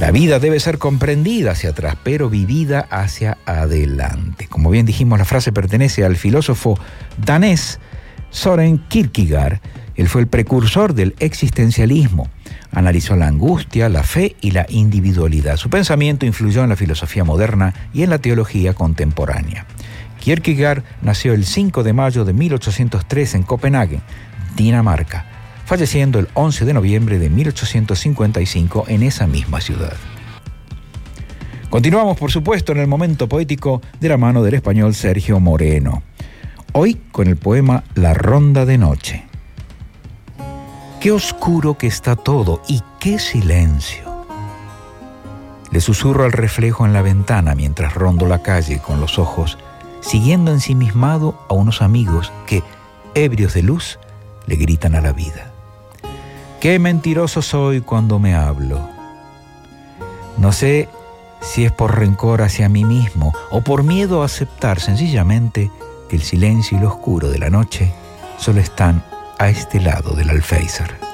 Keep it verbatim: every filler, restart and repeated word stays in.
La vida debe ser comprendida hacia atrás, pero vivida hacia adelante. Como bien dijimos, la frase pertenece al filósofo danés Søren Kierkegaard. Él fue el precursor del existencialismo. Analizó la angustia, la fe y la individualidad. Su pensamiento influyó en la filosofía moderna y en la teología contemporánea. Kierkegaard nació el cinco de mayo de mil ochocientos tres en Copenhague, Dinamarca, falleciendo el once de noviembre de mil ochocientos cincuenta y cinco en esa misma ciudad. Continuamos, por supuesto, en el momento poético de la mano del español Sergio Moreno. Hoy con el poema La Ronda de Noche. Qué oscuro que está todo y qué silencio. Le susurro al reflejo en la ventana mientras rondo la calle con los ojos, siguiendo ensimismado a unos amigos que, ebrios de luz, le gritan a la vida. Qué mentiroso soy cuando me hablo. No sé si es por rencor hacia mí mismo o por miedo a aceptar sencillamente que el silencio y lo oscuro de la noche solo están a este lado del alféizar.